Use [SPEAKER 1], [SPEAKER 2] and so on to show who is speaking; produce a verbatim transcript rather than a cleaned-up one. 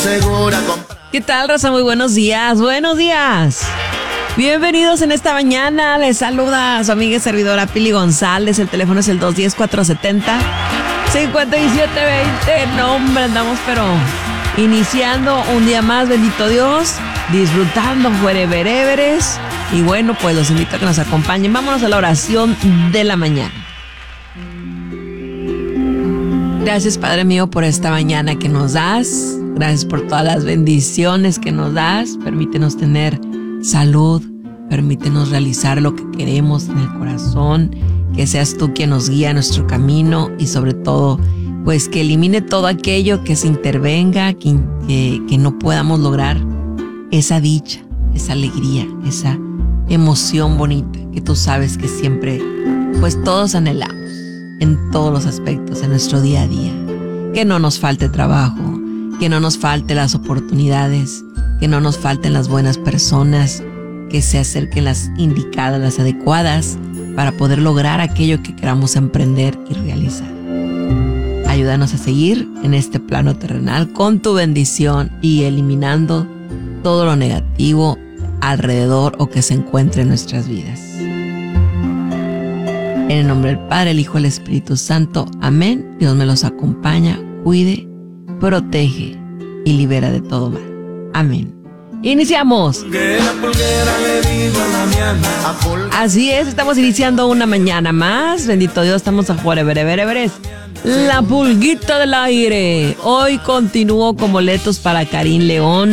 [SPEAKER 1] segura.
[SPEAKER 2] ¿Qué tal, raza? Muy buenos días, buenos días. Bienvenidos en esta mañana. Les saluda a su amiga y servidora Pili González. El teléfono es el dos uno cero, cuatro siete cero, cinco siete dos cero. No, hombre, andamos pero iniciando un día más, bendito Dios, disfrutando wherever everes. Y bueno, pues los invito a que nos acompañen. Vámonos a la oración de la mañana. Gracias, Padre mío, por esta mañana que nos das. Gracias por todas las bendiciones que nos das. Permítenos tener salud. Permítenos realizar lo que queremos en el corazón. Que seas tú quien nos guía en nuestro camino. Y sobre todo, pues que elimine todo aquello que se intervenga, que, que, que no podamos lograr esa dicha, esa alegría, esa emoción bonita que tú sabes que siempre, pues todos anhelamos. En todos los aspectos de nuestro día a día. Que no nos falte trabajo, que no nos falte las oportunidades, que no nos falten las buenas personas, que se acerquen las indicadas, las adecuadas, para poder lograr aquello que queramos emprender y realizar. Ayúdanos a seguir en este plano terrenal con tu bendición y eliminando todo lo negativo alrededor o que se encuentre en nuestras vidas. En el nombre del Padre, el Hijo y el Espíritu Santo. Amén. Dios me los acompaña, cuide, protege y libera de todo mal. Amén. Iniciamos. Así es, estamos iniciando una mañana más. Bendito Dios, estamos a jugar ver, ver, ver. La pulguita del aire. Hoy continúo con boletos para Karim León.